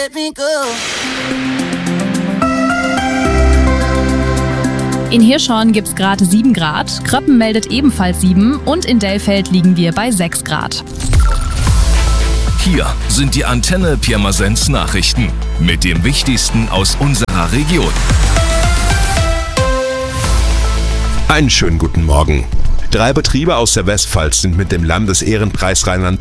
In Hirschhorn gibt's gerade 7 Grad, Kröppen meldet ebenfalls 7 und in Dellfeld liegen wir bei 6 Grad. Hier sind die Antenne Pirmasens Nachrichten mit dem Wichtigsten aus unserer Region. Einen schönen guten Morgen. 3 Betriebe aus der Westpfalz sind mit dem Landesehrenpreis Rheinland